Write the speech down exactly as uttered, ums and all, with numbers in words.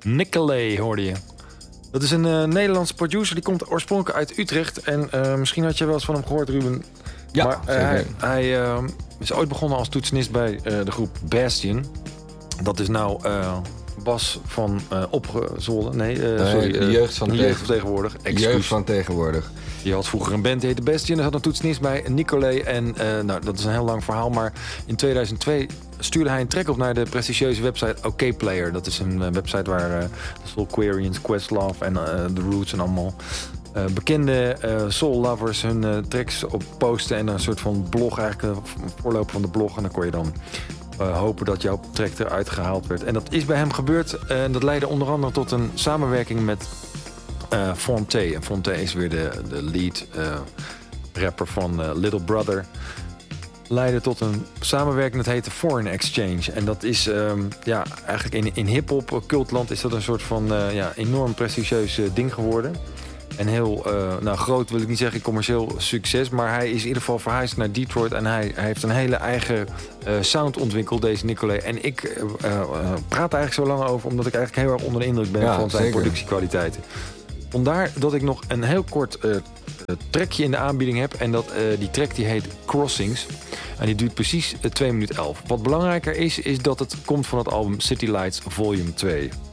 Nicolay hoorde je. Dat is een uh, Nederlandse producer, die komt oorspronkelijk uit Utrecht. En uh, misschien had je wel eens van hem gehoord, Ruben. Ja, maar uh, hij, hij uh, is ooit begonnen als toetsenist bij uh, de groep Bastion. Dat is nou uh, Bas van uh, Opgezolder. Nee, uh, nee, sorry. De jeugd van, uh, tegen... jeugd van tegenwoordig. De jeugd van tegenwoordig. Die had vroeger een band, die heette Bastion. Er zat een toetsenist bij, Nicolay. En uh, nou, dat is een heel lang verhaal. Maar in tweeduizend twee stuurde hij een track op naar de prestigieuze website Okayplayer. Dat is een uh, website waar uh, de Soulquarians, Questlove en uh, The Roots en allemaal uh, bekende uh, soul lovers hun uh, tracks op posten. En een soort van blog, eigenlijk een voorloper van de blog. En dan kon je dan uh, hopen dat jouw track eruit gehaald werd. En dat is bij hem gebeurd. En dat leidde onder andere tot een samenwerking met Uh, Phonte. En Phonte is weer de, de lead uh, rapper van uh, Little Brother. Leidde tot een samenwerking, dat heette Foreign Exchange. En dat is um, ja, eigenlijk in, in hip-hop cultland is dat een soort van uh, ja, enorm prestigieus uh, ding geworden. En heel, uh, nou groot wil ik niet zeggen commercieel succes, maar hij is in ieder geval verhuisd naar Detroit en hij, hij heeft een hele eigen uh, sound ontwikkeld, deze Nicolay. En ik uh, uh, praat er eigenlijk zo lang over, omdat ik eigenlijk heel erg onder de indruk ben ja, van zijn zeker. productiekwaliteiten. Vandaar dat ik nog een heel kort uh, trackje in de aanbieding heb. En dat, uh, die track die heet Crossings. En die duurt precies uh, twee minuten elf. Wat belangrijker is, is dat het komt van het album City Lights Volume twee.